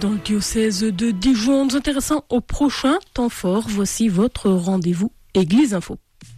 Dans le diocèse de Dijon, nous intéressons au prochain temps fort. Voici votre rendez-vous Église Info.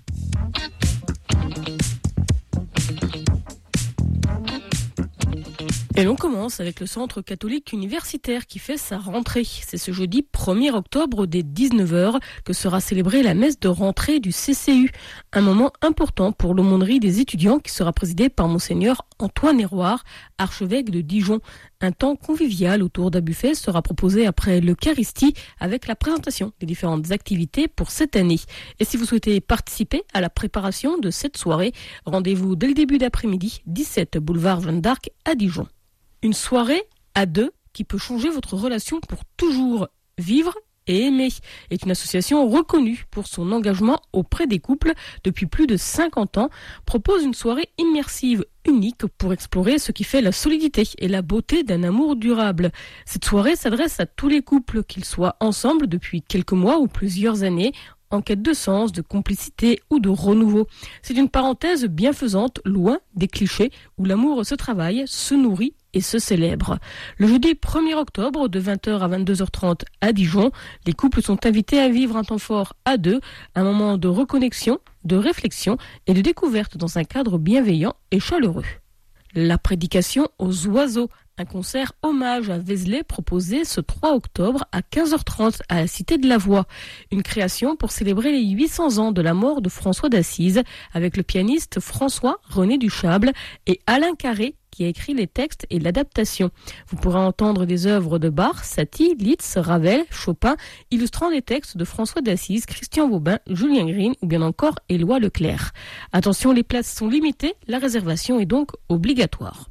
Et l'on commence avec le Centre catholique universitaire qui fait sa rentrée. C'est ce jeudi 1er octobre dès 19h que sera célébrée la messe de rentrée du CCU. Un moment important pour l'aumônerie des étudiants qui sera présidée par Monseigneur Antoine Héroard, archevêque de Dijon. Un temps convivial autour d'un buffet sera proposé après l'Eucharistie avec la présentation des différentes activités pour cette année. Et si vous souhaitez participer à la préparation de cette soirée, rendez-vous dès le début d'après-midi, 17 boulevard Jeanne d'Arc à Dijon. Une soirée à deux qui peut changer votre relation pour toujours. Vivre et aimer est une association reconnue pour son engagement auprès des couples depuis plus de 50 ans, propose une soirée immersive unique pour explorer ce qui fait la solidité et la beauté d'un amour durable. Cette soirée s'adresse à tous les couples, qu'ils soient ensemble depuis quelques mois ou plusieurs années, en quête de sens, de complicité ou de renouveau. C'est une parenthèse bienfaisante, loin des clichés, où l'amour se travaille, se nourrit et se célèbre. Le jeudi 1er octobre, de 20h à 22h30 à Dijon, les couples sont invités à vivre un temps fort à deux, un moment de reconnexion, de réflexion et de découverte dans un cadre bienveillant et chaleureux. La prédication aux oiseaux. Un concert hommage à Vézelay proposé ce 3 octobre à 15h30 à la Cité de la Voix. Une création pour célébrer les 800 ans de la mort de François d'Assise avec le pianiste François-René Duchâble et Alain Carré qui a écrit les textes et l'adaptation. Vous pourrez entendre des œuvres de Bach, Satie, Liszt, Ravel, Chopin, illustrant les textes de François d'Assise, Christian Vaubin, Julien Green ou bien encore Éloi Leclerc. Attention, les places sont limitées, la réservation est donc obligatoire.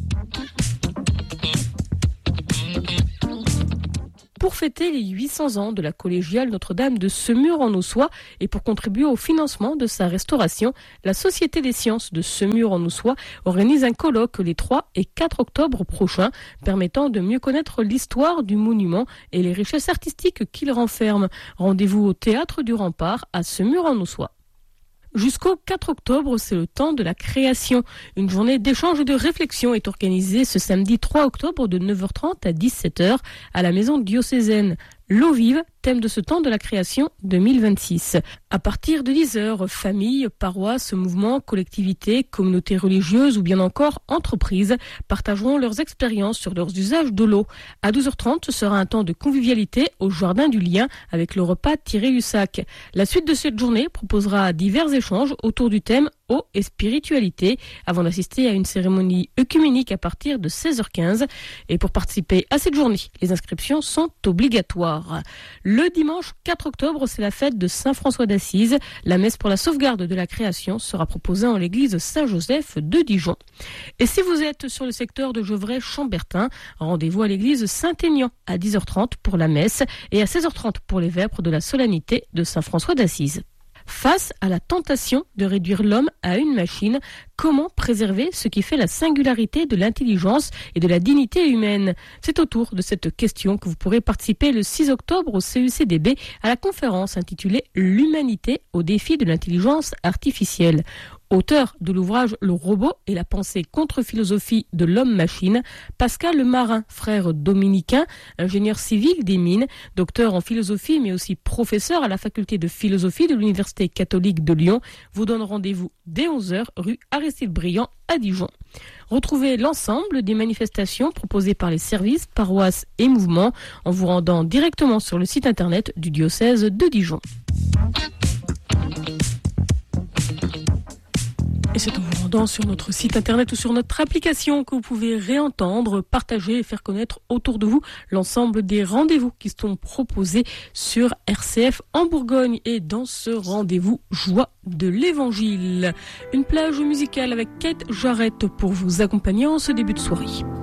Pour fêter les 800 ans de la collégiale Notre-Dame de Semur-en-Auxois et pour contribuer au financement de sa restauration, la Société des sciences de Semur-en-Auxois organise un colloque les 3 et 4 octobre prochains, permettant de mieux connaître l'histoire du monument et les richesses artistiques qu'il renferme. Rendez-vous au Théâtre du Rempart à Semur-en-Auxois. Jusqu'au 4 octobre, c'est le temps de la création. Une journée d'échange et de réflexion est organisée ce samedi 3 octobre de 9h30 à 17h à la maison diocésaine. L'eau vive, thème de ce temps de la création 2026. À partir de 10h, familles, paroisses, mouvements, collectivités, communautés religieuses ou bien encore entreprises partageront leurs expériences sur leurs usages de l'eau. À 12h30, ce sera un temps de convivialité au Jardin du Lien avec le repas tiré du sac. La suite de cette journée proposera divers échanges autour du thème eau et spiritualité avant d'assister à une cérémonie œcuménique à partir de 16h15. Et pour participer à cette journée, les inscriptions sont obligatoires. Le dimanche 4 octobre, c'est la fête de Saint-François d'Assise. La messe pour la sauvegarde de la création sera proposée en l'église Saint-Joseph de Dijon. Et si vous êtes sur le secteur de Gevrey-Chambertin, rendez-vous à l'église Saint-Aignan à 10h30 pour la messe et à 16h30 pour les vêpres de la solennité de Saint-François d'Assise. Face à la tentation de réduire l'homme à une machine, comment préserver ce qui fait la singularité de l'intelligence et de la dignité humaine? C'est autour de cette question que vous pourrez participer le 6 octobre au CECDB à la conférence intitulée « L'humanité au défi de l'intelligence artificielle ». Auteur de l'ouvrage « Le robot et la pensée contre-philosophie de l'homme-machine », Pascal Marin, frère dominicain, ingénieur civil des mines, docteur en philosophie mais aussi professeur à la faculté de philosophie de l'Université catholique de Lyon, vous donne rendez-vous dès 11h rue Aristide Briand à Dijon. Retrouvez l'ensemble des manifestations proposées par les services, paroisses et mouvements en vous rendant directement sur le site internet du diocèse de Dijon. Et c'est en vous rendant sur notre site internet ou sur notre application que vous pouvez réentendre, partager et faire connaître autour de vous l'ensemble des rendez-vous qui sont proposés sur RCF en Bourgogne. Et dans ce rendez-vous, Joie de l'Évangile. Une plage musicale avec Kate Jarrett pour vous accompagner en ce début de soirée.